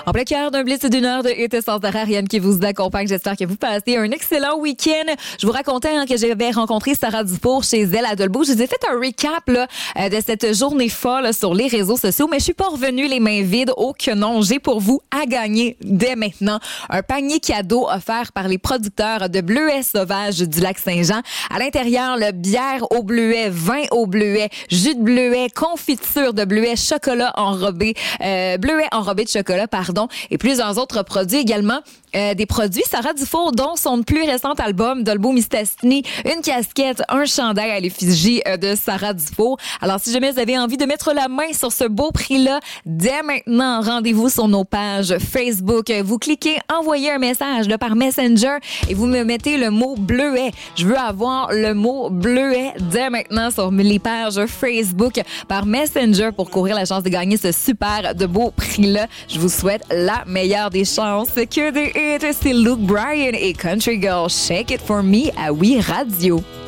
En plein cœur d'un blitz d'une heure de hit sans arrêt, Ariane qui vous accompagne. J'espère que vous passez un excellent week-end. Je vous racontais que j'avais rencontré Sarah Dufour chez elle à Dolbeau. Je vous ai fait un recap de cette journée folle sur les réseaux sociaux, mais je suis pas revenue les mains vides. Oh que non, j'ai pour vous à gagner dès maintenant un panier cadeau offert par les producteurs de bleuets sauvages du lac Saint-Jean. À l'intérieur, le bière au bleuet, vin au bleuet, jus de bleuet, confiture de bleuet, chocolat enrobé, bleuet enrobé de chocolat, pardon, et plusieurs autres produits également. Des produits Sarah Dufour, dont son plus récent album Dolbeau Mistassini, une casquette, un chandail à l'effigie de Sarah Dufour. Alors, si jamais vous avez envie de mettre la main sur ce beau prix-là, dès maintenant, rendez-vous sur nos pages Facebook. Vous cliquez envoyer un message par Messenger et vous me mettez le mot bleuet. Je veux avoir le mot bleuet dès maintenant sur les pages Facebook par Messenger pour courir la chance de gagner ce super de beau prix-là. Je vous souhaite la meilleure des chances. Que des hits, c'est Luke Bryan et Country Girl Shake It For Me à Oui Radio.